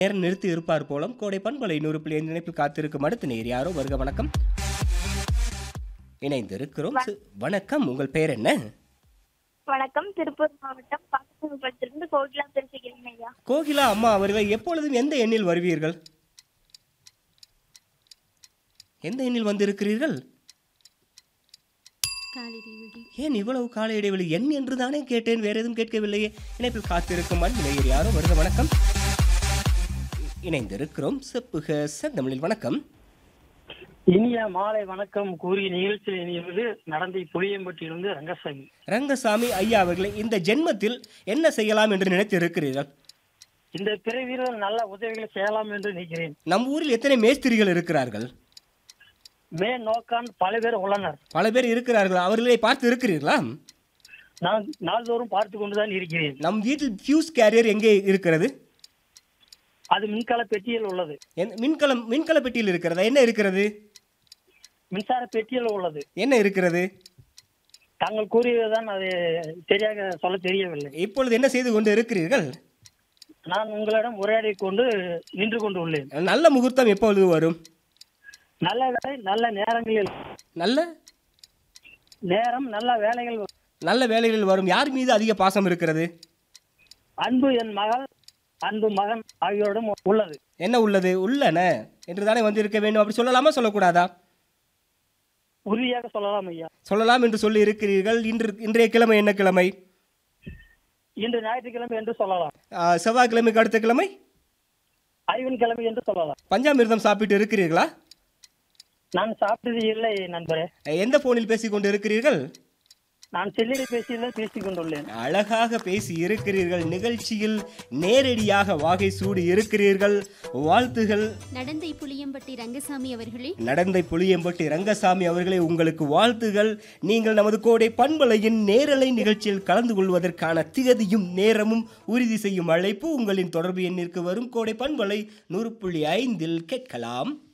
நேரம் நிறுத்தி இருப்பார் போலும். கோடை பண்பலை 100.5 நினைப்பில் காத்திருக்கும் அடுத்த நேர் யாரோ வருக. வணக்கம், இணைந்திருக்கிறோம். வணக்கம், உங்கள் பெயர் என்ன? வணக்கம், திருப்பூர் மாவட்டம் பாக்கத்திலிருந்து கோகிலா பேசுகிறேன் ஐயா. கோகிலா அம்மா அவர்கள் எப்பொழுதும் எந்த எண்ணில் வருவீர்கள்? எந்த எண்ணில் வந்திருக்கிறீர்கள்? ஏன் இவ்வளவு கால இடைவெளி? எண் என்று தானே கேட்டேன், வேற எதுவும் கேட்கவில்லையே. இணைப்பில் காத்திருக்கும் அன்பு நேயர் யாரோ வருக. வணக்கம், இணைந்திருக்கிறோம். செப்புக செந்தமிழில். வணக்கம், இனிய மாலை வணக்கம் கூறிய நிகழ்ச்சியில் இணைவது நடந்தை புளியம்பட்டியிலிருந்து ரங்கசாமி. ரங்கசாமி ஐயா அவர்களே, இந்த ஜென்மத்தில் என்ன செய்யலாம் என்று நினைத்து இருக்கிறீர்கள்? இந்த பிறவியில் நல்ல உதவிகளை செய்யலாம் என்று நினைக்கிறேன். நம் ஊரில் எத்தனை மேஸ்திரிகள் இருக்கிறார்கள்? மே நோக்கான் பல பேர் உள்ளனர். பல பேர் இருக்கிறார்கள். அவர்களை பார்த்து இருக்கிறீர்களா? நான் நாள்தோறும் பார்த்து கொண்டுதான் இருக்கிறேன். நம் வீட்டில் ஃபியூஸ் கேரியர் எங்கே இருக்கிறது? அது மின்கல பெட்டியில் உள்ளது. மின்கல பெட்டியில் இருக்கிறதா? என்ன இருக்கிறது? மின்சார பெட்டியில் உள்ளது. என்ன இருக்கிறது? தாங்கள் கூறியதுதான், அது சரியாக சொல்ல தெரியவில்லை. இப்பொழுது என்ன செய்து கொண்டு இருக்கிறீர்கள்? நான் உங்களிடம் உரையாடி கொண்டு நின்று கொண்டு உள்ளேன். நல்ல முகூர்த்தம் எப்பொழுது வரும்? நல்ல வேலை நல்ல நேரங்களில், நல்ல நேரம் நல்ல வேலைகள், நல்ல வேலைகளில் வரும். யார் மீது அதிக பாசம் இருக்கிறது? அன்பு என் மகள், அன்பு மகன் ஆகியோரிடம் உள்ளது. என்ன உள்ளது? உள்ளன என்று தானே வந்திருக்க வேண்டும். அப்படி சொல்லலாமா, சொல்லக்கூடாதா? உறுதியாக சொல்லலாம் ஐயா. சொல்லலாம் என்று சொல்லி இருக்கிறீர்கள். இன்றைய கிழமை என்ன கிழமை? இன்று ஞாயிற்றுக்கிழமை என்று சொல்லலாம். செவ்வாய்க்கிழமைக்கு அடுத்த கிழமை ஐவன் கிழமை என்று சொல்லலாம். பஞ்சாமிர்தம் சாப்பிட்டு இருக்கிறீர்களா? நான் சாப்பிட்டது இல்லை நண்பரே. எந்த போனில் பேசிக் கொண்டு இருக்கிறீர்கள்? நான் செல்லில் பேசிக் கொண்டுள்ளேன். அழகாக பேசி இருக்கிறீர்கள். நிகழ்ச்சியில் நேரடியாக வாகை சூடி இருக்கிறீர்கள். வாழ்த்துகள். நடந்தை புளியம்பட்டி ரங்கசாமி அவர்களே. நடந்தை புளியம்பட்டி ரங்கசாமி அவர்களே, உங்களுக்கு வாழ்த்துகள். நீங்கள் நமது கோடை பண்பலையின் நேரலை நிகழ்ச்சியில் கலந்து கொள்வதற்கான திகதியும் நேரமும் உறுதி செய்யும் அழைப்பு உங்களின் தொடர்பு எண்ணிற்கு வரும். கோடை பண்பலை 100.5 கேட்கலாம்.